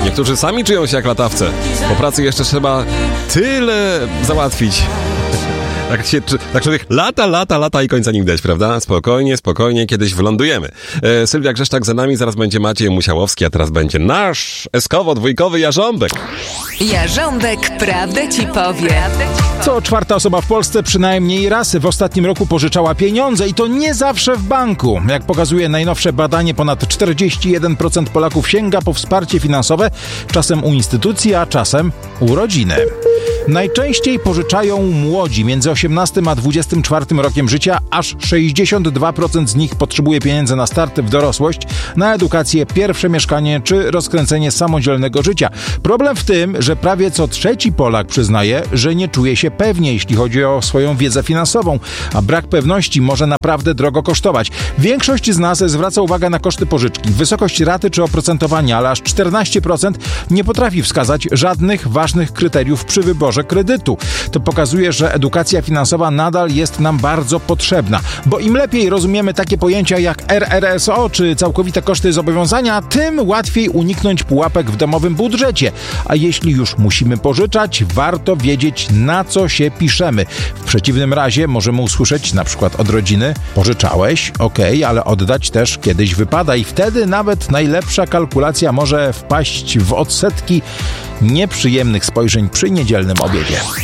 Niektórzy sami czują się jak latawce. Po pracy jeszcze trzeba tyle załatwić. Tak człowiek lata i końca nie widać, prawda? Spokojnie, kiedyś wylądujemy. Sylwia Grzeszczak za nami, zaraz będzie Maciej Musiałowski, a teraz będzie nasz eskowo-dwójkowy Jarząbek. Jarząbek prawdę ci powie. Co czwarta osoba w Polsce przynajmniej raz w ostatnim roku pożyczała pieniądze i to nie zawsze w banku. Jak pokazuje najnowsze badanie, ponad 41% Polaków sięga po wsparcie finansowe, czasem u instytucji, a czasem u rodziny. Najczęściej pożyczają młodzi, między 18 a 24 rokiem życia, aż 62% z nich potrzebuje pieniędzy na start w dorosłość, na edukację, pierwsze mieszkanie czy rozkręcenie samodzielnego życia. Problem w tym, że prawie co trzeci Polak przyznaje, że nie czuje się pewnie, jeśli chodzi o swoją wiedzę finansową, a brak pewności może naprawdę drogo kosztować. Większość z nas zwraca uwagę na koszty pożyczki, wysokość raty czy oprocentowania, ale aż 14% nie potrafi wskazać żadnych ważnych kryteriów przy wyborze kredytu. To pokazuje, że edukacja finansowa nadal jest nam bardzo potrzebna, bo im lepiej rozumiemy takie pojęcia jak RRSO czy całkowite koszty zobowiązania, tym łatwiej uniknąć pułapek w domowym budżecie. A jeśli już musimy pożyczać, warto wiedzieć, na co się piszemy. W przeciwnym razie możemy usłyszeć na przykład od rodziny: pożyczałeś, okej, ale oddać też kiedyś wypada i wtedy nawet najlepsza kalkulacja może wpaść w odsetki nieprzyjemnych spojrzeń przy niedzielnym obiedzie.